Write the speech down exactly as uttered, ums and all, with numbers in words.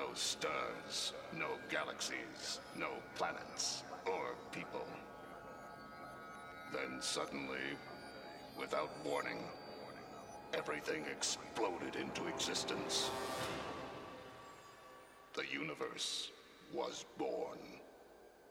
No stars, no galaxies, no planets, or people. Then suddenly, without warning, everything exploded into existence. The universe was born.